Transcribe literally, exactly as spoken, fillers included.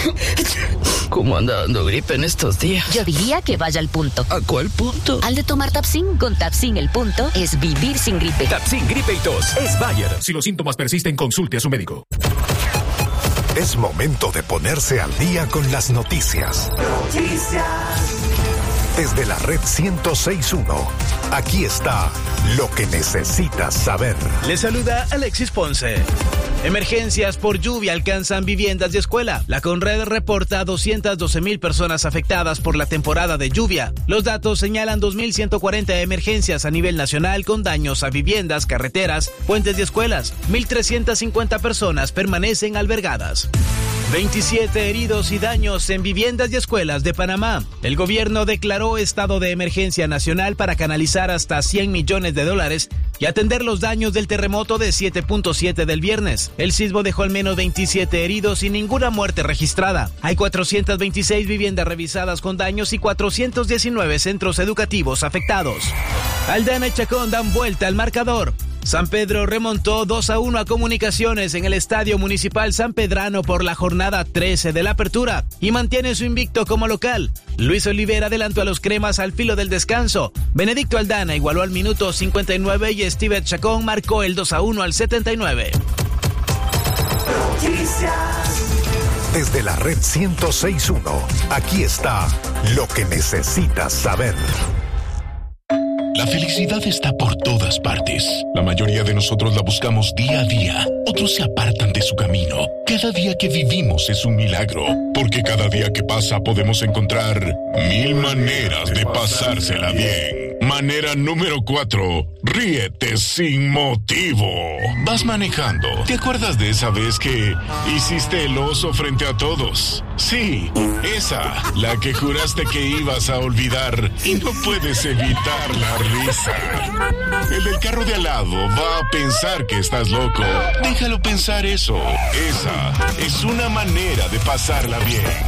¿Cómo anda dando gripe en estos días? Yo diría que vaya al punto. ¿A cuál punto? Al de tomar Tapsin. Con Tapsin el punto es vivir sin gripe. Tapsin gripe y tos es Bayer. Si los síntomas persisten, consulte a su médico. Es momento de ponerse al día con las noticias. Noticias. Desde la red ciento seis punto uno, aquí está lo que necesitas saber. Le saluda Alexis Ponce. Emergencias por lluvia alcanzan viviendas y escuela. La Conred reporta doscientas doce mil personas afectadas por la temporada de lluvia. Los datos señalan dos mil ciento cuarenta emergencias a nivel nacional con daños a viviendas, carreteras, puentes y escuelas. mil trescientas cincuenta personas permanecen albergadas. veintisiete heridos y daños en viviendas y escuelas de Panamá. El gobierno declaró estado de emergencia nacional para canalizar hasta cien millones de dólares y atender los daños del terremoto de siete punto siete del viernes. El sismo dejó al menos veintisiete heridos y ninguna muerte registrada. Hay cuatrocientas veintiséis viviendas revisadas con daños y cuatrocientos diecinueve centros educativos afectados. Aldana y Chacón dan vuelta al marcador. San Pedro remontó dos a uno a Comunicaciones en el Estadio Municipal San Pedrano por la jornada trece de la apertura y mantiene su invicto como local. Luis Olivera adelantó a los cremas al filo del descanso. Benedicto Aldana igualó al minuto cincuenta y nueve y Steve Chacón marcó el dos a uno al setenta y nueve. Desde la red ciento seis punto uno, aquí está lo que necesitas saber. La felicidad está por todas partes. La mayoría de nosotros la buscamos día a día. Otros se apartan de su camino. Cada día que vivimos es un milagro, porque cada día que pasa podemos encontrar mil maneras de pasársela bien. Manera número cuatro. Ríete sin motivo. Vas manejando. ¿Te acuerdas de esa vez que hiciste el oso frente a todos? Sí, esa, la que juraste que ibas a olvidar y no puedes evitar la risa. El del carro de al lado va a pensar que estás loco. Déjalo pensar eso. Esa es una manera de pasarla bien.